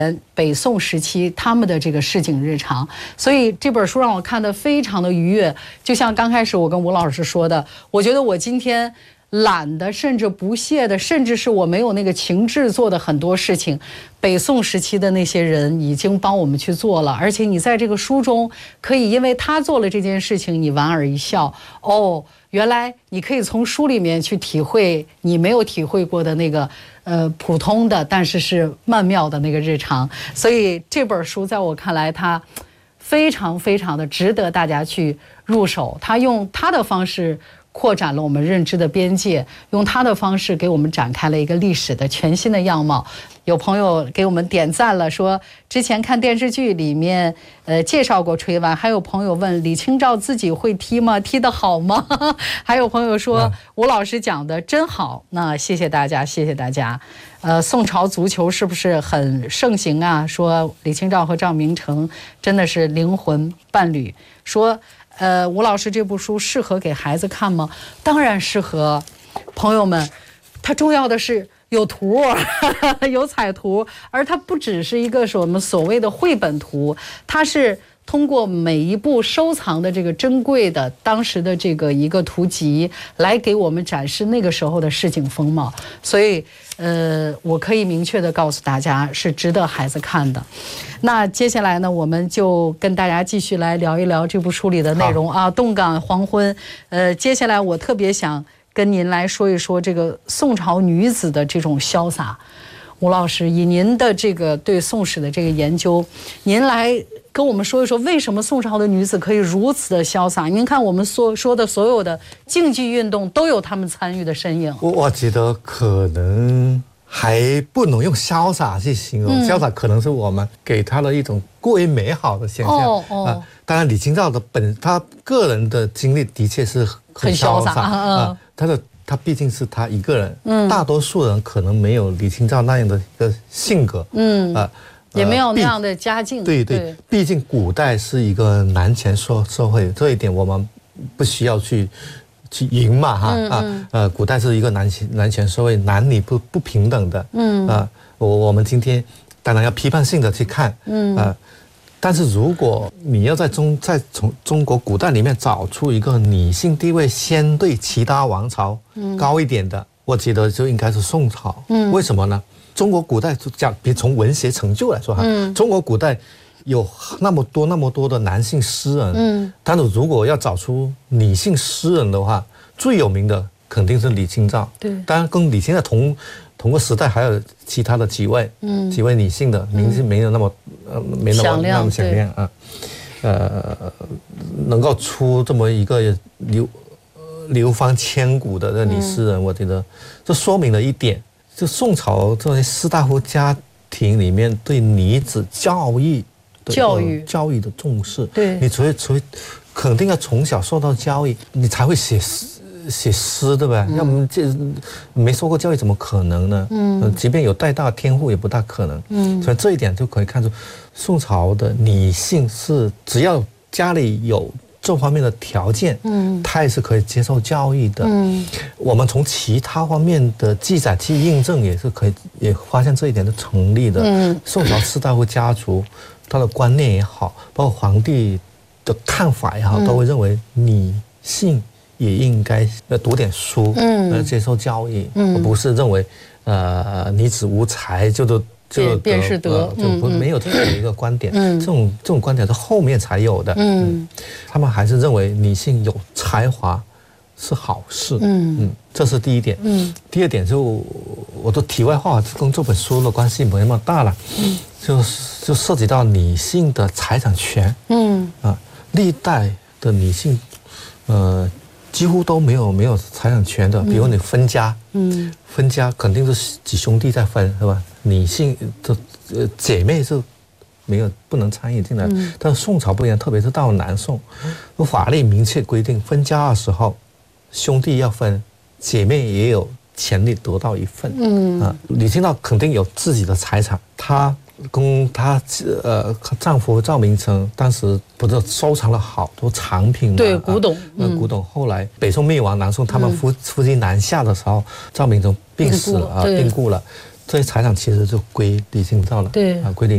北宋时期他们的这个市井日常，所以这本书让我看得非常的愉悦。就像刚开始我跟吴老师说的，我觉得我今天懒的，甚至不屑的，甚至是我没有那个情志做的很多事情，北宋时期的那些人已经帮我们去做了。而且你在这个书中可以因为他做了这件事情，你莞尔一笑，哦，原来你可以从书里面去体会你没有体会过的那个普通的但是曼妙的那个日常。所以这本书在我看来它非常非常的值得大家去入手。他用他的方式扩展了我们认知的边界，用他的方式给我们展开了一个历史的全新的样貌。有朋友给我们点赞了，说之前看电视剧里面介绍过吹碗。还有朋友问李清照自己会踢吗？踢得好吗？还有朋友说吴老师讲的真好，那谢谢大家，谢谢大家。宋朝足球是不是很盛行啊？说李清照和赵明诚真的是灵魂伴侣。说吴老师这部书适合给孩子看吗？当然适合。朋友们，它重要的是有图有彩图，而它不只是一个我们所谓的绘本图，它是通过每一部收藏的这个珍贵的当时的这个一个图集来给我们展示那个时候的市井风貌。所以我可以明确的告诉大家，是值得孩子看的。那接下来呢，我们就跟大家继续来聊一聊这部书里的内容啊。动感黄昏，接下来我特别想跟您来说一说这个宋朝女子的这种潇洒。吴老师，以您的这个对宋史的这个研究，您来跟我们说一说，为什么宋朝的女子可以如此的潇洒？您看我们说的所有的竞技运动都有她们参与的身影。 我觉得可能还不能用潇洒去形容，潇洒可能是我们给她的一种过于美好的现象。当然李清照的她个人的经历的确是很潇洒他毕竟是他一个人，大多数人可能没有李清照那样的一个性格， 也没有那样的家境。 对，毕竟古代是一个男权社会，这一点我们不需要去赢嘛古代是一个男权社会，男女不平等的，我们今天当然要批判性的去看，但是如果你要从中国古代里面找出一个女性地位相对其他王朝高一点的，我觉得就应该是宋朝。为什么呢？中国古代比从文学成就来说中国古代有那么多的男性诗人，但是如果要找出女性诗人的话，最有名的肯定是李清照。对，当然跟李清照同个时代还有其他的几位女性的名字没有那么响亮能够出这么一个流芳千古的女诗人，我觉得这说明了一点，就宋朝这些士大夫家庭里面对女子教育的重视。对，你除非肯定要从小受到教育，你才会写诗，对吧？要么这没受过教育怎么可能呢？即便有带大天赋也不大可能。所以这一点就可以看出，宋朝的女性是只要家里有这方面的条件，她也是可以接受教育的。我们从其他方面的记载去印证，也发现这一点是成立的。宋朝士大夫家族他的观念也好，包括皇帝的看法也好，都会认为女性也应该读点书，接受教育，而不是认为女子无才就便是德， 就没有这样的一个观点。这种观点是后面才有的。他们还是认为女性有才华是好事。这是第一点。第二点就我的题外话跟这本书的关系没那么大了。就涉及到女性的财产权。历代的女性几乎都没有财产权的。比如你分家，分家肯定是几兄弟在分，是吧？女性的姐妹是不能参与进来。但是宋朝不一样，特别是到了南宋，法律明确规定，分家的时候兄弟要分，姐妹也有权利得到一份。李清照肯定有自己的财产，她跟她丈夫赵明诚当时不是收藏了好多藏品吗？ 对，古董。 古董后来北宋灭亡，南宋他们夫妻南下的时候，赵明诚病死了，病故了，这些财产其实就归李清照了。对，归李